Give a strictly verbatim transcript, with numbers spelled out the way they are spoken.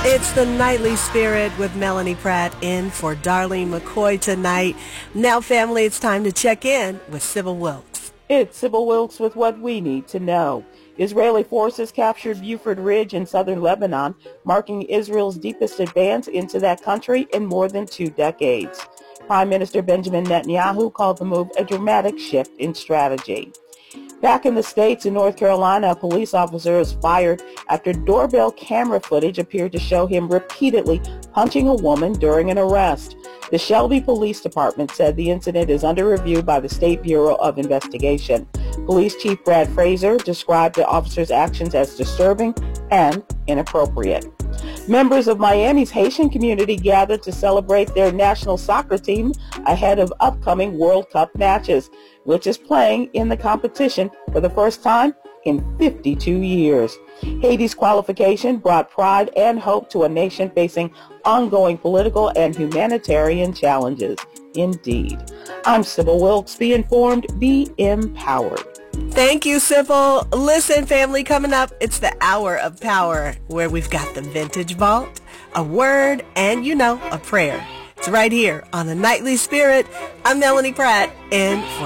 It's the Nightly Spirit with Melanie Pratt in for Darlene McCoy tonight. Now, family, it's time to check in with Sybil Wilkes. It's Sybil Wilkes with what we need to know. Israeli forces captured Buford Ridge in southern Lebanon, marking Israel's deepest advance into that country in more than two decades. Prime Minister Benjamin Netanyahu called the move a dramatic shift in strategy. Back in the States, in North Carolina, a police officer was fired after doorbell camera footage appeared to show him repeatedly punching a woman during an arrest. The Shelby Police Department said the incident is under review by the State Bureau of Investigation. Police Chief Brad Fraser described the officer's actions as disturbing and inappropriate. Members of Miami's Haitian community gathered to celebrate their national soccer team ahead of upcoming World Cup matches, which is playing in the competition for the first time in fifty-two years. Haiti's qualification brought pride and hope to a nation facing ongoing political and humanitarian challenges. Indeed. I'm Sybil Wilkes. Be informed, be empowered. Thank you, Sybil. Listen, family, coming up, it's the Hour of Power, where we've got the Vintage Vault, a word, and, you know, a prayer. It's right here on the Nightly Spirit. I'm Melanie Pratt, in for